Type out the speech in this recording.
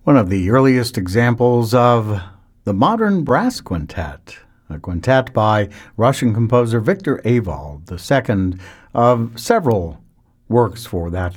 One of the earliest examples of the modern brass quintet, a quintet by Russian composer Victor Avald, the second of several works for that